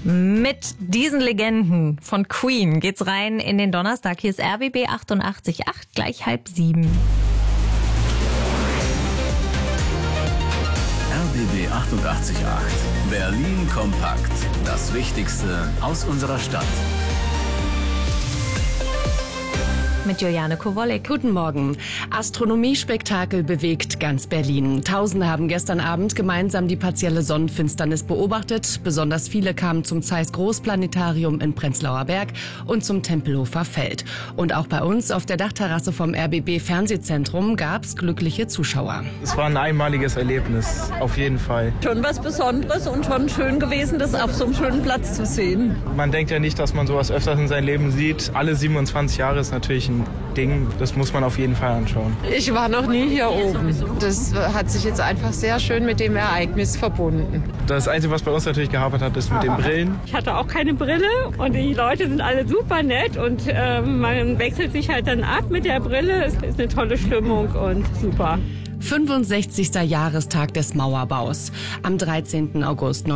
Mit diesen Legenden von Queen geht's rein in den Donnerstag. Hier ist RBB 88.8, gleich 6:30. RBB 88.8, Berlin kompakt. Das Wichtigste aus unserer Stadt. Mit Juliane Kowolek. Guten Morgen. Astronomiespektakel bewegt ganz Berlin. Tausende haben gestern Abend gemeinsam die partielle Sonnenfinsternis beobachtet. Besonders viele kamen zum Zeiss Großplanetarium in Prenzlauer Berg und zum Tempelhofer Feld. Und auch bei uns auf der Dachterrasse vom RBB Fernsehzentrum gab's glückliche Zuschauer. Es war ein einmaliges Erlebnis, auf jeden Fall. Schon was Besonderes und schon schön gewesen, das auf so einem schönen Platz zu sehen. Man denkt ja nicht, dass man sowas öfters in seinem Leben sieht. Alle 27 Jahre ist natürlich ein Ding, das muss man auf jeden Fall anschauen. Ich war noch nie hier oben. Das hat sich jetzt einfach sehr schön mit dem Ereignis verbunden. Das Einzige, was bei uns natürlich gehapert hat, ist mit den Brillen. Ich hatte auch keine Brille und die Leute sind alle super nett und man wechselt sich halt dann ab mit der Brille. Es ist eine tolle Stimmung und super. 65. Jahrestag des Mauerbaus. Am 13. August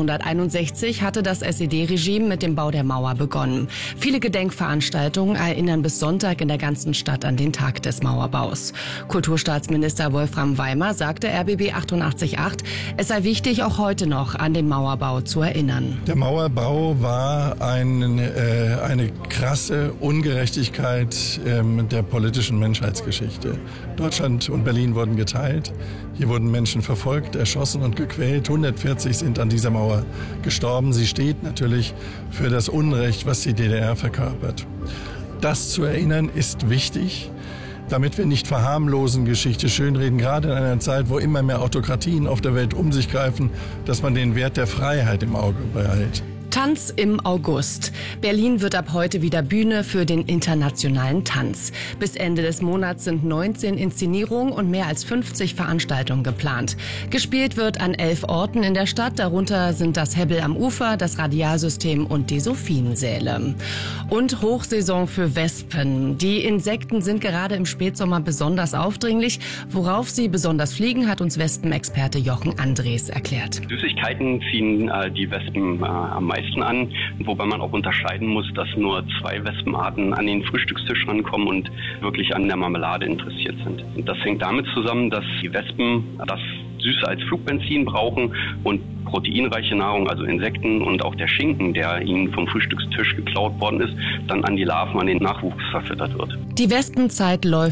1961 hatte das SED-Regime mit dem Bau der Mauer begonnen. Viele Gedenkveranstaltungen erinnern bis Sonntag in der ganzen Stadt an den Tag des Mauerbaus. Kulturstaatsminister Wolfram Weimer sagte RBB 88.8, es sei wichtig, auch heute noch an den Mauerbau zu erinnern. Der Mauerbau war eine krasse Ungerechtigkeit der politischen Menschheitsgeschichte. Deutschland und Berlin wurden geteilt. Hier wurden Menschen verfolgt, erschossen und gequält. 140 sind an dieser Mauer gestorben. Sie steht natürlich für das Unrecht, was die DDR verkörpert. Das zu erinnern ist wichtig, damit wir nicht verharmlosen, Geschichte schönreden, gerade in einer Zeit, wo immer mehr Autokratien auf der Welt um sich greifen, dass man den Wert der Freiheit im Auge behält. Tanz im August. Berlin wird ab heute wieder Bühne für den internationalen Tanz. Bis Ende des Monats sind 19 Inszenierungen und mehr als 50 Veranstaltungen geplant. Gespielt wird an 11 Orten in der Stadt. Darunter sind das Hebbel am Ufer, das Radialsystem und die Sophiensäle. Und Hochsaison für Wespen. Die Insekten sind gerade im Spätsommer besonders aufdringlich. Worauf sie besonders fliegen, hat uns Wespenexperte Jochen Andres erklärt. Süßigkeiten ziehen die Wespen am meisten an, wobei man auch unterscheiden muss, dass nur 2 Wespenarten an den Frühstückstisch rankommen und wirklich an der Marmelade interessiert sind. Und das hängt damit zusammen, dass die Wespen das Süße als Flugbenzin brauchen und proteinreiche Nahrung, also Insekten und auch der Schinken, der ihnen vom Frühstückstisch geklaut worden ist, dann an die Larven, an den Nachwuchs verfüttert wird. Die Wespenzeit läuft